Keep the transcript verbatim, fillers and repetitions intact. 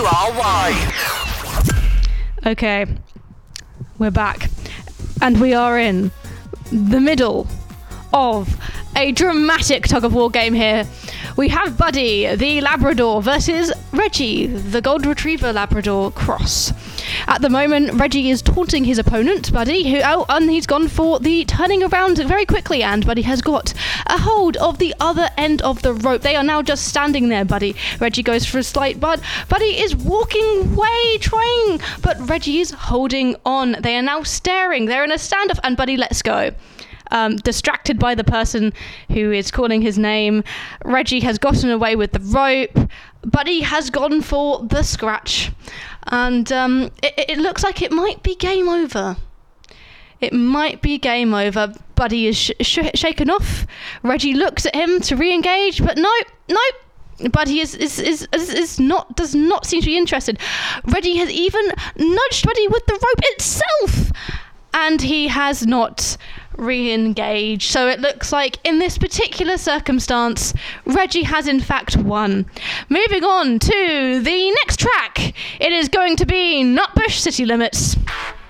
W R Y. Okay, we're back. And we are in the middle of a dramatic tug-of-war game here. We have Buddy, the Labrador, versus Reggie, the Gold Retriever Labrador cross. At the moment, Reggie is taunting his opponent, Buddy, who oh, and he's gone for the turning around very quickly, and Buddy has got a hold of the other end of the rope. They are now just standing there, Buddy. Reggie goes for a slight bud. Buddy is walking away, trying, but Reggie is holding on. They are now staring. They're in a standoff, and Buddy lets go. Um, distracted by the person who is calling his name, Reggie has gotten away with the rope. Buddy has gone for the scratch. And um, it, it looks like it might be game over. It might be game over. Buddy is sh- sh- shaken off. Reggie looks at him to re-engage, but no, no. Buddy is is, is is is not does not seem to be interested. Reggie has even nudged Buddy with the rope itself, and he has not re-engage. So it looks like in this particular circumstance, Reggie has in fact won. Moving on to the next track, it is going to be Nutbush City Limits.